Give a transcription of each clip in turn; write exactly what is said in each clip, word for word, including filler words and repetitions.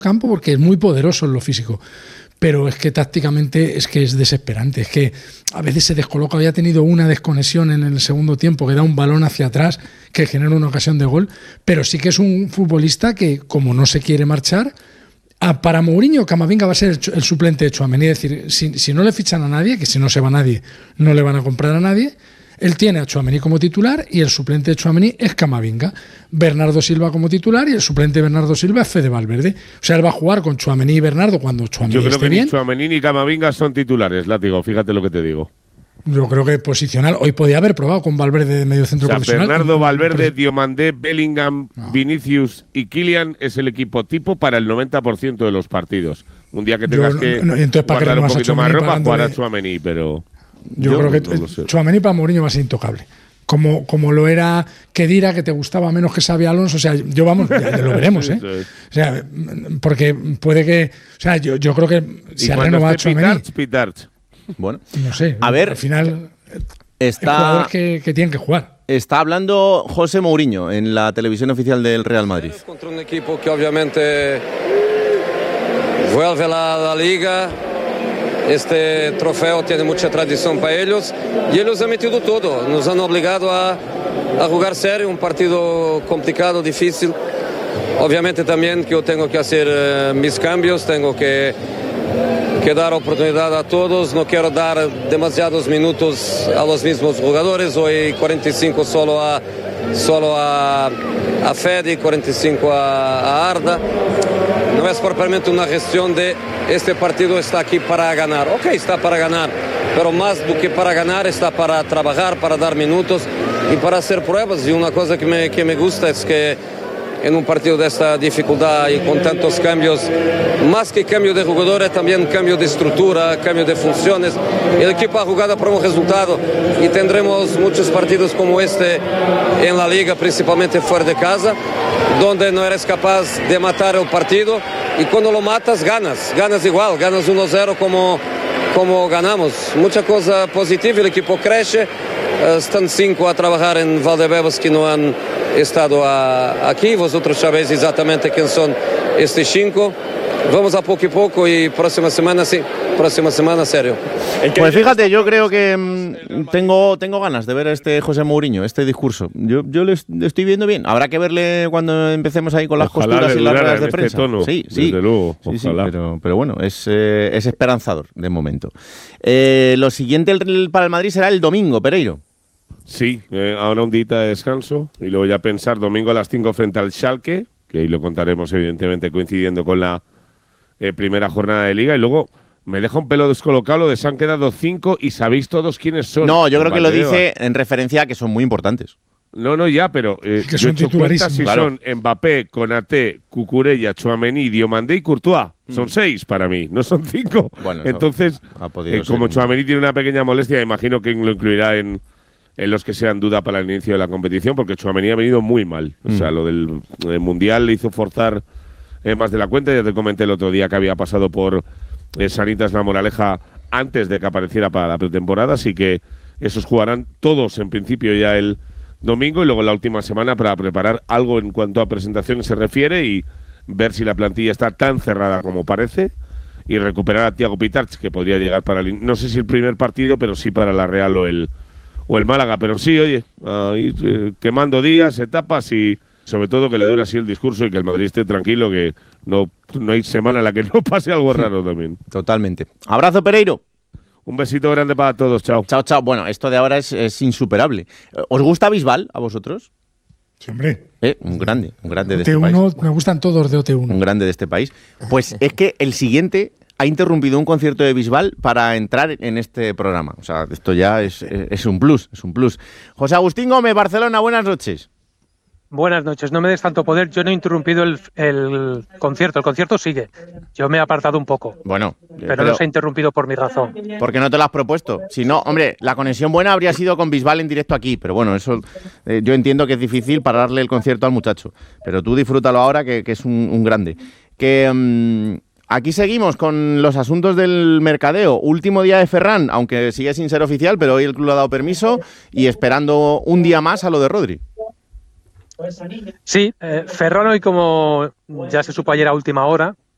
campo porque es muy poderoso en lo físico. Pero es que tácticamente es que es desesperante. Es que a veces se descoloca. Había tenido una desconexión en el segundo tiempo que da un balón hacia atrás que genera una ocasión de gol. Pero sí que es un futbolista que, como no se quiere marchar, a, para Mourinho, Camavinga va a ser el, el suplente de Tchouaméni. Es decir, si, si no le fichan a nadie, que si no se va nadie, no le van a comprar a nadie. Él tiene a Tchouaméni como titular y el suplente de Tchouaméni es Camavinga. Bernardo Silva como titular y el suplente de Bernardo Silva es Fede Valverde. O sea, él va a jugar con Tchouaméni y Bernardo cuando Tchouaméni esté bien. Yo creo que ni Tchouaméni ni Camavinga son titulares, Látigo, fíjate lo que te digo. Yo creo que posicional. Hoy podía haber probado con Valverde de medio centro, o sea, profesional. Bernardo, Valverde, Diomandé, Bellingham, no. Vinicius y Kylian es el equipo tipo para el noventa por ciento de los partidos. Un día que tengas Yo, que no, entonces, guardar un poquito más ropa, jugará Tchouaméni, pero… Yo, yo creo que no Tchouaméni para Mourinho va a ser intocable. Como, como lo era Khedira, que te gustaba menos que Xabi Alonso. O sea, yo vamos, ya, ya lo veremos, ¿eh? O sea, porque puede que… O sea, yo, yo creo que se ha renovado Tchouaméni. Bueno, no sé. A ver, al final está, hay jugadores que, que tienen que jugar. Está hablando José Mourinho en la televisión oficial del Real Madrid. Contra un equipo que obviamente vuelve a la, la Liga. Este trofeo tiene mucha tradición para ellos y ellos han metido todo, nos han obligado a, a jugar serio, un partido complicado, difícil. Obviamente también que yo tengo que hacer uh, mis cambios, tengo que, que dar oportunidad a todos, no quiero dar demasiados minutos a los mismos jugadores, hoy cuarenta y cinco solo a, solo a, a Fede, cuarenta y cinco a, a Arda. No es propiamente una gestión de este partido está aquí para ganar. Ok, está para ganar, pero más do que para ganar está para trabajar, para dar minutos y para hacer pruebas. Y una cosa que me, que me gusta es que en un partido de esta dificultad y con tantos cambios, más que cambio de jugadores, también cambio de estructura, cambio de funciones. El equipo ha jugado por un resultado y tendremos muchos partidos como este en la liga, principalmente fuera de casa, donde no eres capaz de matar el partido y cuando lo matas ganas, ganas igual, ganas uno cero como, como ganamos. Mucha cosa positiva, el equipo crece, están cinco a trabajar en Valdebebas que no han estado a, aquí, vosotros sabéis exactamente quién son estos cinco. Vamos a poco y poco y próxima semana sí, próxima semana serio. Pues fíjate, yo creo que mmm, tengo, tengo ganas de ver a este José Mourinho, este discurso. Yo, yo le estoy viendo bien. Habrá que verle cuando empecemos ahí con las ojalá costuras y las ruedas de prensa. Este tono, sí, sí, desde luego, sí, sí, ojalá. pero, pero bueno, es, eh, es esperanzador de momento. Eh, lo siguiente el, para el Madrid será el domingo, Pereiro. Sí, eh, ahora un día de descanso y luego ya pensar domingo a las cinco frente al Schalke, que ahí lo contaremos evidentemente coincidiendo con la eh, primera jornada de Liga, y luego me deja un pelo descolocado lo de se han quedado cinco y sabéis todos quiénes son. No, yo creo que lo dice en referencia a que son muy importantes. No, no, ya, pero eh, que yo he son hecho cuenta si claro. son Mbappé, Konaté, Cucurella, Tchouaméni, Diomandé y Courtois. Mm. Son seis para mí, no son cinco. Bueno, entonces, eh, como Tchouaméni tiene una pequeña molestia, imagino que lo incluirá en, en los que sean duda para el inicio de la competición, porque Tchouaméni ha venido muy mal. Mm. O sea, lo del, del Mundial le hizo forzar eh, más de la cuenta. Ya te comenté el otro día que había pasado por eh, Sanitas La Moraleja antes de que apareciera para la pretemporada, así que esos jugarán todos en principio ya el domingo y luego la última semana para preparar algo en cuanto a presentaciones se refiere y ver si la plantilla está tan cerrada como parece y recuperar a Thiago Pitarch, que podría llegar para el, no sé si el primer partido, pero sí para la Real o el o el Málaga, pero sí, oye, ahí, eh, quemando días, etapas y sobre todo que le dure así el discurso y que el Madrid esté tranquilo, que no, no hay semana en la que no pase algo raro también. Totalmente. Abrazo, Pereiro. Un besito grande para todos, chao. Chao, chao. Bueno, esto de ahora es, es insuperable. ¿Os gusta Bisbal a vosotros? Sí, hombre. Eh, un grande, un grande de O T uno, este país. Me gustan todos de O T uno. Un grande de este país. Pues es que el siguiente ha interrumpido un concierto de Bisbal para entrar en este programa. O sea, esto ya es, es un plus, es un plus. José Agustín Gómez, Barcelona, buenas noches. Buenas noches, no me des tanto poder, yo no he interrumpido el, el concierto, el concierto sigue, yo me he apartado un poco, bueno, pero, pero no se ha interrumpido por mi razón. ¿Por qué no te lo has propuesto? Si no, hombre, la conexión buena habría sido con Bisbal en directo aquí, pero bueno, eso eh, yo entiendo que es difícil pararle el concierto al muchacho, pero tú disfrútalo ahora que, que es un, un grande. Que um, aquí seguimos con los asuntos del mercadeo, último día de Ferran, aunque sigue sin ser oficial, pero hoy el club le ha dado permiso y esperando un día más a lo de Rodri. Sí, eh, Ferran hoy, como ya se supo ayer a última hora,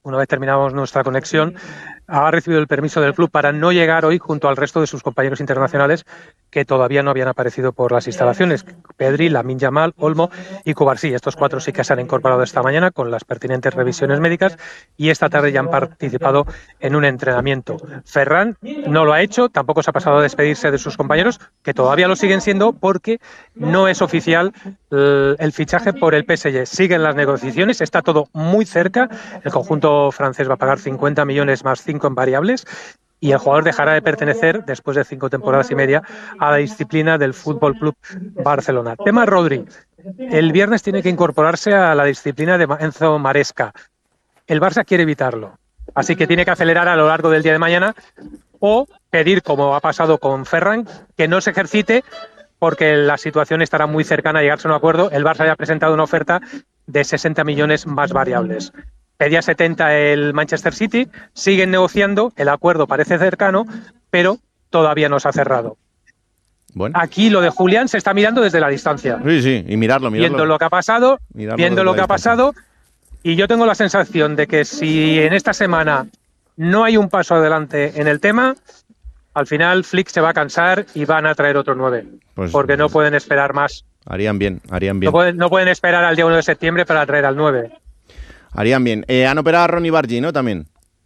una vez terminamos nuestra conexión, ha recibido el permiso del club para no llegar hoy junto al resto de sus compañeros internacionales que todavía no habían aparecido por las instalaciones. Pedri, Lamine Yamal, Olmo y Cubarsí. Estos cuatro sí que se han incorporado esta mañana con las pertinentes revisiones médicas y esta tarde ya han participado en un entrenamiento. Ferran no lo ha hecho, tampoco se ha pasado a despedirse de sus compañeros, que todavía lo siguen siendo porque no es oficial el, el fichaje por el P S G. Siguen las negociaciones, está todo muy cerca. El conjunto francés va a pagar cincuenta millones más cinco en variables y el jugador dejará de pertenecer, después de cinco temporadas y media, a la disciplina del Fútbol Club Barcelona. Tema Rodri. El viernes tiene que incorporarse a la disciplina de Enzo Maresca. El Barça quiere evitarlo, así que tiene que acelerar a lo largo del día de mañana o pedir, como ha pasado con Ferran, que no se ejercite porque la situación estará muy cercana a llegarse a un acuerdo. El Barça ya ha presentado una oferta de sesenta millones más variables. Pedía setenta el Manchester City, siguen negociando, el acuerdo parece cercano, pero todavía no se ha cerrado. Bueno. Aquí lo de Julián se está mirando desde la distancia. Sí, sí, y mirarlo, mirarlo. Viendo lo que ha pasado, mirarlo viendo lo que ha pasado, y yo tengo la sensación de que si en esta semana no hay un paso adelante en el tema, al final Flick se va a cansar y van a traer otro nueve, pues, porque no pueden esperar más. Harían bien, harían bien. No pueden, no pueden esperar al día uno de septiembre para traer al nueve. Harían bien. Eh, han operado a Ronnie Bargi, ¿no? También.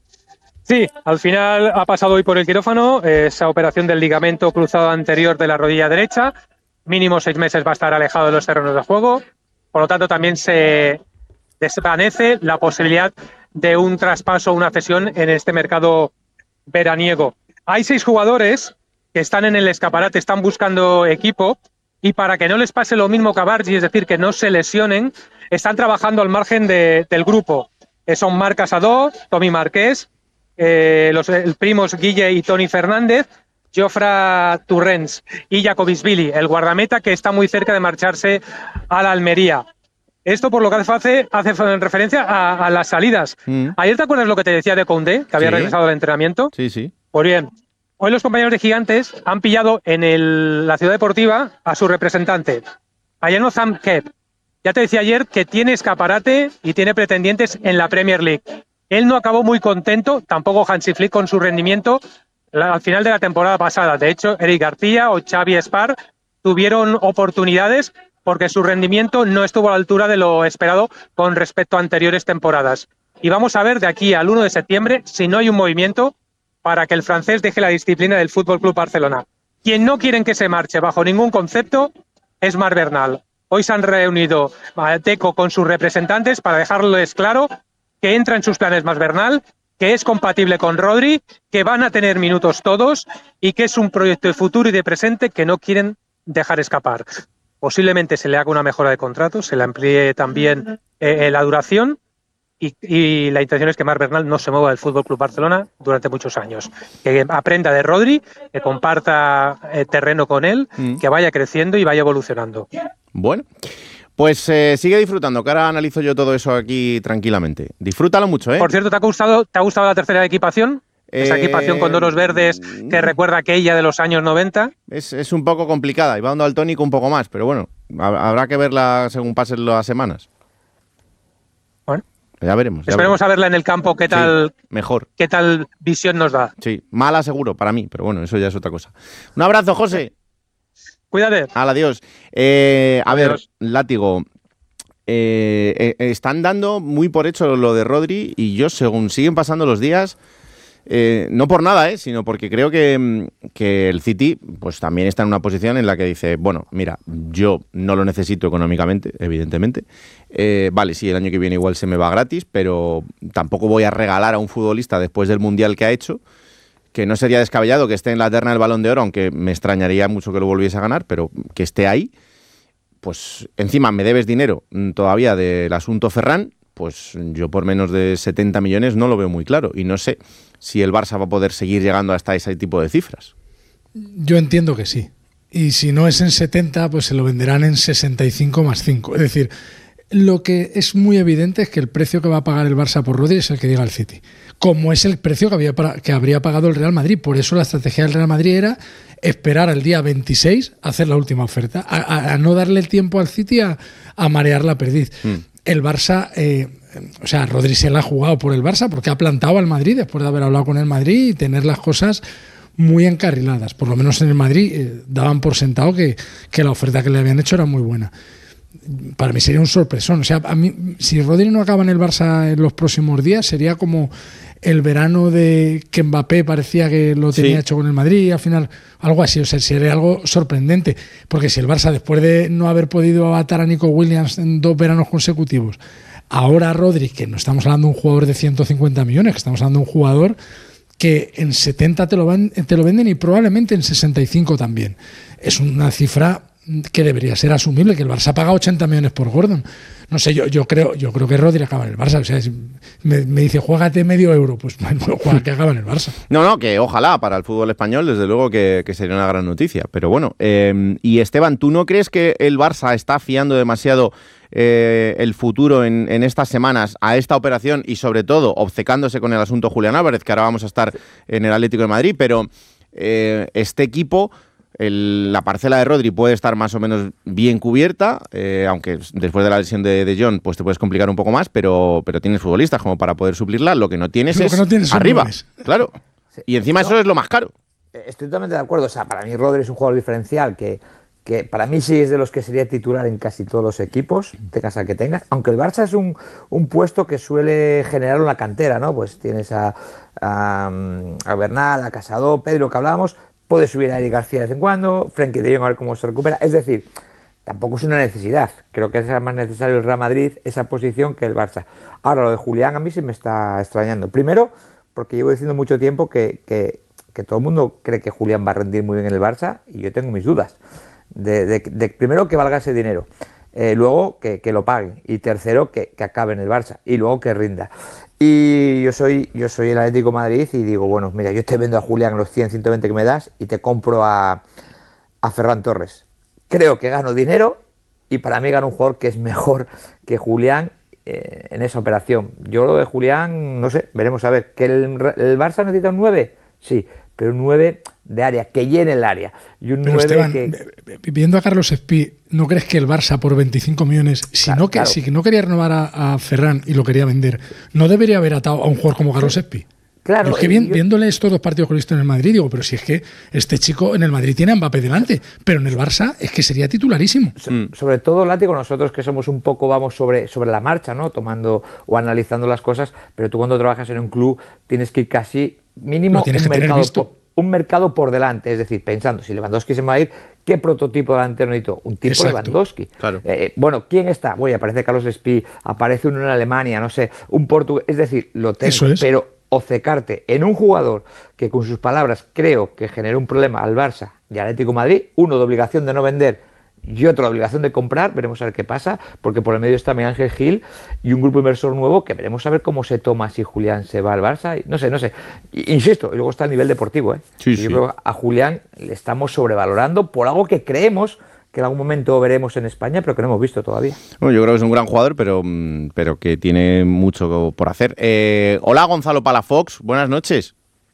Sí, al final ha pasado hoy por el quirófano, esa operación del ligamento cruzado anterior de la rodilla derecha. Mínimo seis meses va a estar alejado de los terrenos de juego. Por lo tanto, también se desvanece la posibilidad de un traspaso o una cesión en este mercado veraniego. Hay seis jugadores que están en el escaparate, están buscando equipo, y para que no les pase lo mismo que a Bargi, es decir, que no se lesionen, están trabajando al margen de, del grupo. Eh, son Marc Casadó, Tommy Marqués, eh, los el primos Guille y Toni Fernández, Jofre Torrents y Jacobisvili, el guardameta que está muy cerca de marcharse a la Almería. Esto por lo que hace, hace referencia a, a las salidas. Mm. Ayer, ¿te acuerdas lo que te decía de Koundé, que había sí. regresado al entrenamiento? Sí, sí. Pues bien, hoy los compañeros de Gigantes han pillado en el, la ciudad deportiva a su representante, a Yanozam Kep. Ya te decía ayer que tiene escaparate y tiene pretendientes en la Premier League. Él no acabó muy contento, tampoco Hansi Flick, con su rendimiento la, al final de la temporada pasada. De hecho, Eric García o Xavi Espar tuvieron oportunidades porque su rendimiento no estuvo a la altura de lo esperado con respecto a anteriores temporadas. Y vamos a ver de aquí al uno de septiembre si no hay un movimiento para que el francés deje la disciplina del Fútbol Club Barcelona. Quien no quieren que se marche bajo ningún concepto es Marc Bernal. Hoy se han reunido Deco con sus representantes para dejarles claro que entra en sus planes Marc Bernal, que es compatible con Rodri, que van a tener minutos todos y que es un proyecto de futuro y de presente que no quieren dejar escapar. Posiblemente se le haga una mejora de contrato, se le amplíe también eh, la duración y, y la intención es que Marc Bernal no se mueva del Fútbol Club Barcelona durante muchos años. Que aprenda de Rodri, que comparta eh, terreno con él, mm. que vaya creciendo y vaya evolucionando. Bueno, pues eh, sigue disfrutando, que ahora analizo yo todo eso aquí tranquilamente. Disfrútalo mucho, ¿eh? Por cierto, ¿te ha gustado, te ha gustado la tercera equipación? Esa equipación con doros verdes que recuerda aquella de los años noventa. Es, es un poco complicada, y va dando al tónico un poco más, pero bueno, habrá que verla según pasen las semanas. Bueno, ya veremos. Ya esperemos veremos. a verla en el campo, qué tal, sí, mejor. Qué tal visión nos da. Sí, mala seguro para mí, pero bueno, eso ya es otra cosa. Un abrazo, José. Cuídate. Al adiós. Eh, a adiós. ver, Látigo. Eh, eh, están dando muy por hecho lo de Rodri y yo, según siguen pasando los días, eh, no por nada, eh, sino porque creo que, que el City pues también está en una posición en la que dice, bueno, mira, yo no lo necesito económicamente, evidentemente. Eh, vale, sí, el año que viene igual se me va gratis, pero tampoco voy a regalar a un futbolista después del Mundial que ha hecho, que no sería descabellado que esté en la terna del Balón de Oro, aunque me extrañaría mucho que lo volviese a ganar, pero que esté ahí. Pues encima me debes dinero todavía del asunto Ferran, pues yo por menos de setenta millones no lo veo muy claro. Y no sé si el Barça va a poder seguir llegando hasta ese tipo de cifras. Yo entiendo que sí. Y si no es en setenta, pues se lo venderán en sesenta y cinco más cinco. Es decir, lo que es muy evidente es que el precio que va a pagar el Barça por Rodri es el que diga el City, como es el precio que, había para, que habría pagado el Real Madrid. Por eso la estrategia del Real Madrid era esperar al día veintiséis a hacer la última oferta, a, a, a no darle el tiempo al City a, a marear la perdiz. Mm. El Barça, eh, o sea, Rodri se la ha jugado por el Barça porque ha plantado al Madrid después de haber hablado con el Madrid y tener las cosas muy encarriladas. Por lo menos en el Madrid eh, daban por sentado que, que la oferta que le habían hecho era muy buena. Para mí sería un sorpresón. O sea, a mí, si Rodri no acaba en el Barça en los próximos días, sería como el verano de que Mbappé parecía que lo tenía sí. hecho con el Madrid, y al final algo así. O sea, sería algo sorprendente. Porque si el Barça, después de no haber podido atar a Nico Williams en dos veranos consecutivos, ahora Rodri, que no estamos hablando de un jugador de ciento cincuenta millones, que estamos hablando de un jugador que en setenta te lo, van, te lo venden y probablemente en sesenta y cinco también. Es una cifra que debería ser asumible, que el Barça paga ochenta millones por Gordon. No sé, yo, yo creo yo creo que Rodri acaba en el Barça. O sea, si me, me dice, juégate medio euro, pues bueno, juega que acaba en el Barça. No, no, que ojalá para el fútbol español, desde luego que, que sería una gran noticia. Pero bueno, eh, y Esteban, ¿tú no crees que el Barça está fiando demasiado eh, el futuro en, en estas semanas a esta operación y sobre todo obcecándose con el asunto Julián Álvarez, que ahora vamos a estar en el Atlético de Madrid? Pero eh, este equipo... El, la parcela de Rodri puede estar más o menos bien cubierta, eh, aunque después de la lesión de, de John pues te puedes complicar un poco más, pero, pero tienes futbolistas como para poder suplirla. Lo que no tienes lo es no tienes arriba, claro. Sí. Y encima no, eso es lo más caro. Estoy totalmente de acuerdo. O sea, para mí Rodri es un jugador diferencial que, que para mí sí es de los que sería titular en casi todos los equipos, tengas al que tengas. Aunque el Barça es un, un puesto que suele generar una cantera, ¿no? Pues tienes a, a, a Bernal, a Casado, Pedro, que hablábamos. Puede subir a Eric García de vez en cuando, Frenkie de Jong a ver cómo se recupera. Es decir, tampoco es una necesidad. Creo que es más necesario el Real Madrid esa posición que el Barça. Ahora, lo de Julián a mí se me está extrañando. Primero, porque llevo diciendo mucho tiempo que, que, que todo el mundo cree que Julián va a rendir muy bien en el Barça y yo tengo mis dudas. De, de, de primero, que valga ese dinero. Eh, luego, que, que lo paguen. Y tercero, que, que acabe en el Barça. Y luego, que rinda. Y yo soy yo soy el Atlético de Madrid y digo, bueno, mira, yo te vendo a Julián los cien, ciento veinte que me das y te compro a, a Ferran Torres. Creo que gano dinero y para mí gano un jugador que es mejor que Julián eh, en esa operación. Yo lo de Julián, no sé, veremos a ver. ¿Que el, el Barça necesita un nueve? Sí, pero un nueve de área, que llene el área. Y un pero nueve Esteban, que... viendo a Carlos Espí, ¿no crees que el Barça por veinticinco millones, si, claro, no, que, claro. si no quería renovar a, a Ferran y lo quería vender, no debería haber atado a un jugador como Carlos Espí? Claro. Yo es que vi, yo... viéndole estos dos partidos que he visto en el Madrid, digo, pero si es que este chico en el Madrid tiene a Mbappé delante, pero en el Barça es que sería titularísimo. So, mm. Sobre todo, Látigo, nosotros que somos un poco, vamos sobre, sobre la marcha, ¿no? Tomando o analizando las cosas, pero tú cuando trabajas en un club tienes que ir casi mínimo un mercado, por, un mercado por delante, es decir, pensando, si Lewandowski se va a ir, ¿qué prototipo delantero necesito? Un tipo Exacto. Lewandowski. Claro. Eh, bueno, ¿quién está? Voy, aparece Carlos Espí, aparece uno en Alemania, no sé, un portugués, es decir, lo tengo, es. pero obcecarte en un jugador que con sus palabras creo que generó un problema al Barça y al Atlético de Madrid, uno de obligación de no vender y otro de obligación de comprar, veremos a ver qué pasa, porque por el medio está Miguel Ángel Gil y un grupo inversor nuevo que veremos a ver cómo se toma si Julián se va al Barça, y no sé, no sé, insisto, y luego está el nivel deportivo, ¿eh? Sí, yo sí. creo que a Julián le estamos sobrevalorando por algo que creemos que en algún momento veremos en España, pero que no hemos visto todavía. Bueno, yo creo que es un gran jugador, pero, pero que tiene mucho por hacer. Eh, hola, Gonzalo Palafox, buenas noches.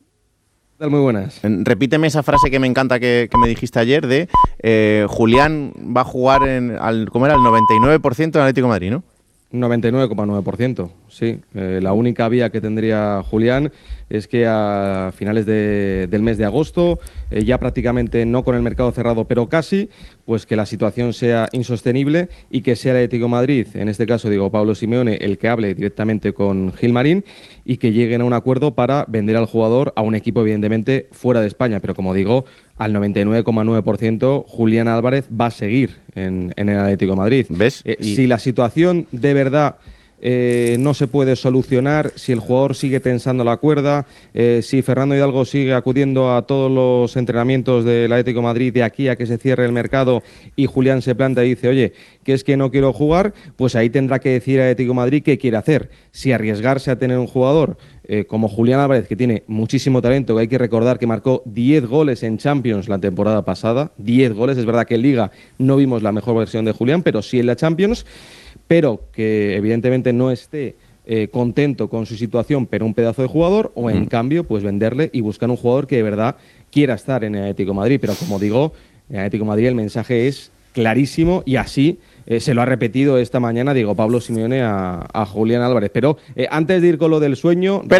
Muy buenas. Repíteme esa frase que me encanta que, que me dijiste ayer de eh, Julián va a jugar en, al, ¿cómo era? El noventa y nueve por ciento en Atlético de Madrid, ¿no? noventa y nueve coma nueve por ciento, sí. Eh, la única vía que tendría Julián es que a finales de, del mes de agosto, eh, ya prácticamente no con el mercado cerrado, pero casi, pues que la situación sea insostenible y que sea el Atlético de Madrid, en este caso digo Pablo Simeone, el que hable directamente con Gilmarín y que lleguen a un acuerdo para vender al jugador a un equipo evidentemente fuera de España, pero como digo, al noventa y nueve coma nueve por ciento Julián Álvarez va a seguir en, en el Atlético de Madrid. ¿Ves? Eh, y... Si la situación de verdad eh, no se puede solucionar, si el jugador sigue tensando la cuerda, eh, si Fernando Hidalgo sigue acudiendo a todos los entrenamientos del Atlético de Madrid de aquí a que se cierre el mercado y Julián se planta y dice, oye, que es que no quiero jugar, pues ahí tendrá que decir el Atlético de Madrid qué quiere hacer. Si arriesgarse a tener un jugador eh, como Julián Álvarez, que tiene muchísimo talento, que hay que recordar que marcó diez goles en Champions la temporada pasada, diez goles, es verdad que en Liga no vimos la mejor versión de Julián, pero sí en la Champions, pero que evidentemente no esté eh, contento con su situación, pero un pedazo de jugador, o en mm. cambio, pues venderle y buscar un jugador que de verdad quiera estar en el Atlético de Madrid. Pero como digo, en el Atlético de Madrid el mensaje es clarísimo y así eh, se lo ha repetido esta mañana Diego Pablo Simeone a, a Julián Álvarez. Pero eh, antes de ir con lo del sueño...